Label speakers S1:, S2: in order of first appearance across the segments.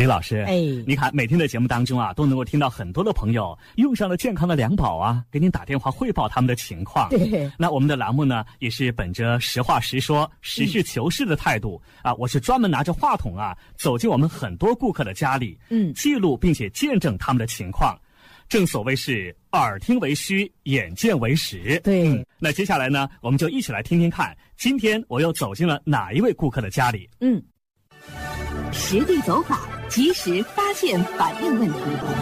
S1: 李老师，你看每天的节目当中啊，都能够听到很多的朋友用上了健康的良宝啊，给您打电话汇报他们的情况。
S2: 对，
S1: 那我们的栏目呢，也是本着实话实说、实事求是的态度啊，我是专门拿着话筒啊，走进我们很多顾客的家里，记录并且见证他们的情况。正所谓是耳听为虚，眼见为实。
S2: 对，
S1: 那接下来呢，我们就一起来听听看，今天我又走进了哪一位顾客的家里。
S3: 实地走访，及时发现反映问题。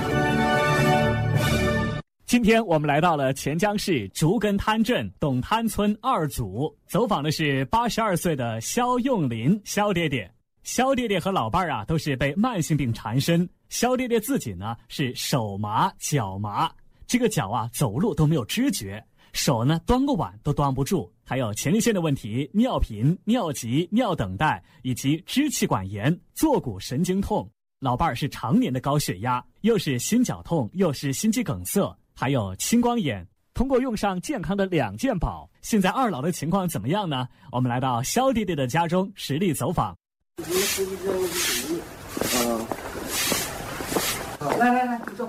S1: 今天我们来到了钱江市竹根滩镇董滩村2组，走访的是82岁的肖用林肖爹爹。肖爹爹和老伴儿啊，都是被慢性病缠身。肖爹爹自己呢是手麻脚麻，这个脚啊走路都没有知觉，手呢端个碗都端不住，还有前列腺的问题、尿频、尿急、尿等待，以及支气管炎、坐骨神经痛。老伴儿是常年的高血压，又是心绞痛，又是心肌梗塞，还有青光眼。通过用上健康的2件宝，现在二老的情况怎么样呢？我们来到肖爹爹的家中实地走访。
S2: 来，坐。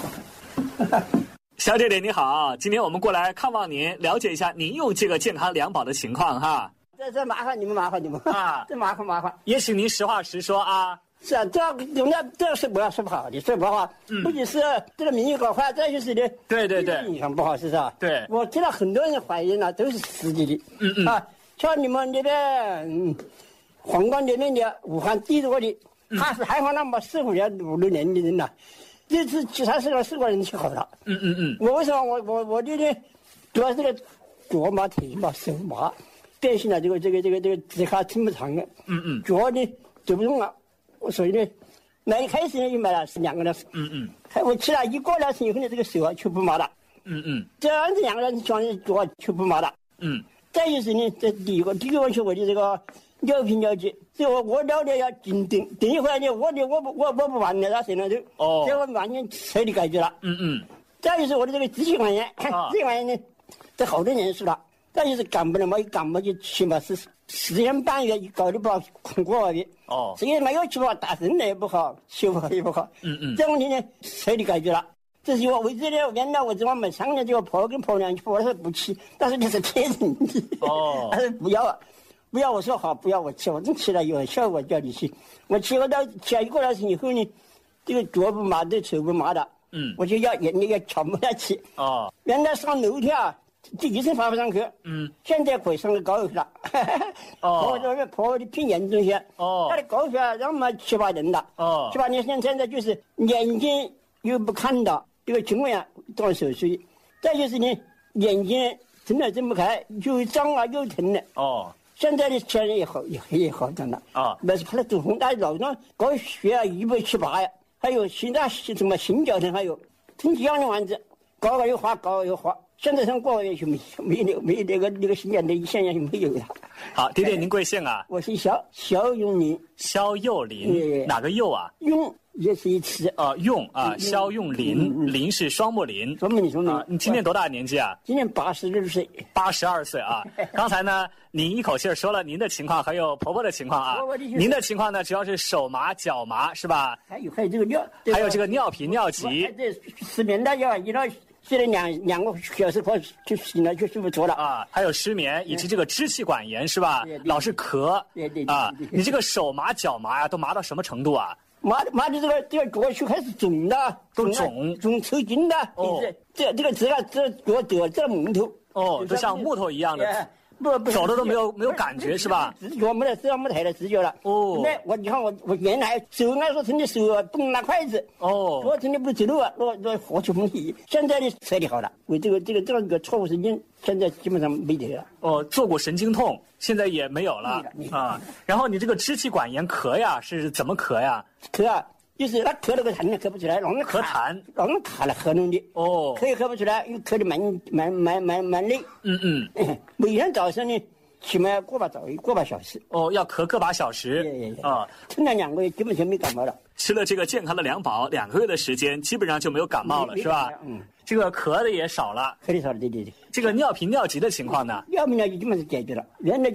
S1: 肖爹爹你好，今天我们过来看望您，了解一下您用这个健康良宝的情况哈。
S2: 这麻烦你们啊！这麻烦。
S1: 也请您实话实说啊。
S2: 是啊，这是不要说不好的，说不好。不仅是这个名誉搞坏，再就是呢，
S1: 对，
S2: 影响不好，是吧？
S1: 对，
S2: 我听到很多人怀疑呢，都是实际的。像你们那边，黄冈那边的武汉地多的，他是还好那么4、5年、5、6年的人呢，这次其他4个人就好了。我为什么我这里主要是这个脚麻、腿麻、手麻，变性了这个指甲挺不长的。脚呢走不动了，所以呢，那一开始呢就买了2个人。我吃了1个疗程以后呢，这个手啊就不麻了。这样子2个人讲的脚就不麻了。再就是呢，这第一个问题，我的这个尿频尿急，这我尿的要紧等一会儿呢，我不完了，那谁能就这我完全彻底解决了。再就是我的这个支气管炎，支气管炎呢，这好多年数了。再就是感冒了嘛，一感冒就起码是10天半月，搞得不好过的。这也没有起码打针的也不好，修好也不好。这问题呢，彻底解决了。这是我为这呢，原来我这买3年这个婆跟婆娘去，我说不去，但是这是天人的。他说不要，我说好，不要我去，我真去了有效果叫你去。我去了1个疗程以后呢，这个脚不麻的，手不麻的。我就要强不下去。原来上楼梯啊，这医生爬不上去。现在可以上个高楼梯了。婆的偏严重些。他的高血压让么7、8年了。7、8年现在就是眼睛又不看到。这个情况下做手术，再就是呢，眼睛睁也睁不开，又胀啊又疼了。现在的现在也好点了。那是怕他走红，但老张高血压170、8呀，还有心绞痛，还有挺几样的丸子，高了又滑。现在上过也就没那个心绞的现象就没有了。
S1: 好，爹爹您贵姓啊？
S2: 我是肖用林。
S1: 肖幼林，哪个幼啊？
S2: 用。也是一次
S1: 用啊，肖用林，林是双木林。你今年多大年纪啊？
S2: 今年82岁。
S1: 82岁啊！刚才呢，您一口气说了您的情况，还有婆婆的情况啊。您的情况呢，主要是手麻、脚麻，是吧？
S2: 还有这个尿，
S1: 还有这个尿频、尿急。
S2: 这失眠的要一到睡了2个小时，后就醒了，就睡不着了
S1: 啊。还有失眠，以及这个支气管炎，是吧？老是咳。
S2: 对
S1: 啊，你这个手麻、脚麻呀，都麻到什么程度啊？
S2: 麻的这个脚就开始肿的，
S1: 肿
S2: 抽筋的。这个指甲这脚木头。
S1: 就像木头一样的。不走的都没有感觉是吧？
S2: 直觉没得，只要没抬了直觉了。那你看我原来手按说真的手不能拿筷子。我真的不走路啊，我活出问题。现在的彻底好了，为这个错误神经现在基本上没得了。
S1: 坐骨神经痛现在也没有了啊。然后你这个支气管炎咳呀，是怎么咳呀？
S2: 咳啊，就是他咳了个痰咳不出来，老是
S1: 咳痰，
S2: 老是卡了咳弄的。咳也咳不出来，又咳得蛮累。每天早上呢，起码过把小时。
S1: 要咳个把小时。
S2: 撑了2个月，基本上没感冒了。
S1: 吃了这个健康的良宝2个月的时间，基本上就没有感冒了，是吧？这个咳的也少了。
S2: 咳的少了，对。
S1: 这个尿频尿急的情况呢？
S2: 尿频尿急基本上解决了，原来